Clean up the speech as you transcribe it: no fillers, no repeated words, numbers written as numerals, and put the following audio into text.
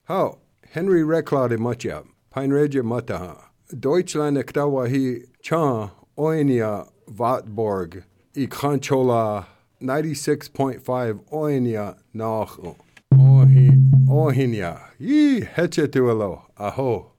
How? Henry Reclade Matja, Peinregia Mataha. Deutschland Ektawahi Chan Oinia Vatborg, Ikanchola 96.5 Oinia Nach Ohinia. Ye Hechetuelo, Aho.